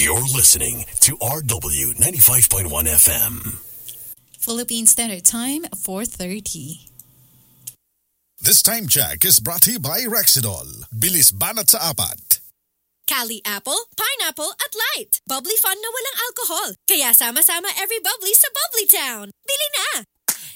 You're listening to RW 95.1 FM. Philippine Standard Time, 4:30. This time check is brought to you by Rexidol. Bilis banat sa apat. Cali Apple, Pineapple at Light. Bubbly fun na walang alcohol. Kaya sama-sama every bubbly sa Bubbly Town. Bili na!